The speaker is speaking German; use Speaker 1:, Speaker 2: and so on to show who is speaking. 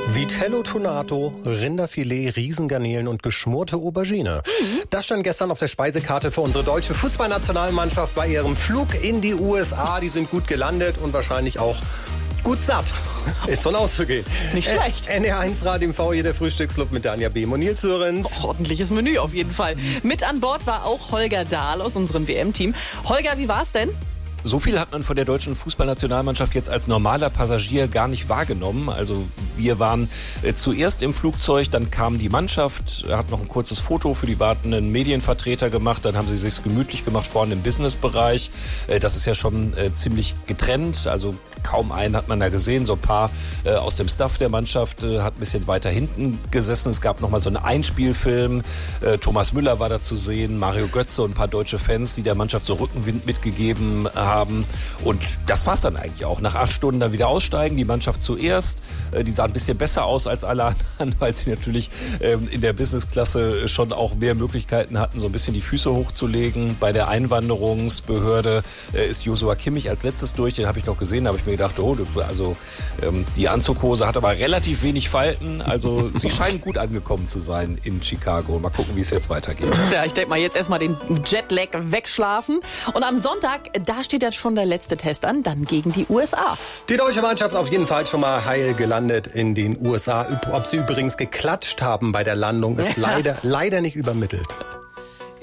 Speaker 1: Vitello Tonato, Rinderfilet, Riesengarnelen und geschmorte Aubergine. Das stand gestern auf der Speisekarte für unsere deutsche Fußballnationalmannschaft bei ihrem Flug in die USA. Die sind gut gelandet und wahrscheinlich auch gut satt. Ist von auszugehen.
Speaker 2: Nicht schlecht.
Speaker 1: NR1 Radio im V, hier der Frühstücksclub mit Anja Behm und Nils Sörenz.
Speaker 2: Ordentliches Menü auf jeden Fall. Mit an Bord war auch Holger Dahl aus unserem WM-Team. Holger, wie war's denn?
Speaker 3: So viel hat man von der deutschen Fußballnationalmannschaft jetzt als normaler Passagier gar nicht wahrgenommen. Also wir waren zuerst im Flugzeug, dann kam die Mannschaft, hat noch ein kurzes Foto für die wartenden Medienvertreter gemacht, dann haben sie sich gemütlich gemacht vorne im Businessbereich. Das ist ja schon ziemlich getrennt, also kaum einen hat man da gesehen. So ein paar aus dem Staff der Mannschaft hat ein bisschen weiter hinten gesessen. Es gab nochmal so einen Einspielfilm. Thomas Müller war da zu sehen, Mario Götze und ein paar deutsche Fans, die der Mannschaft so Rückenwind mitgegeben haben. Und das war's dann eigentlich auch. Nach 8 Stunden dann wieder aussteigen, die Mannschaft zuerst. Die sah ein bisschen besser aus als alle anderen, weil sie natürlich in der Businessklasse schon auch mehr Möglichkeiten hatten, so ein bisschen die Füße hochzulegen. Bei der Einwanderungsbehörde ist Joshua Kimmich als letztes durch. Den habe ich noch gesehen, da habe ich mir gedacht, die Anzughose hat aber relativ wenig Falten. Also sie scheinen gut angekommen zu sein in Chicago. Mal gucken, wie es jetzt weitergeht.
Speaker 2: Ja, ich denke mal jetzt erstmal den Jetlag wegschlafen. Und am Sonntag, da steht ja schon der letzte Test an, dann gegen die USA.
Speaker 1: Die deutsche Mannschaft auf jeden Fall schon mal heil gelandet in den USA. Ob sie übrigens geklatscht haben bei der Landung, ist leider nicht übermittelt.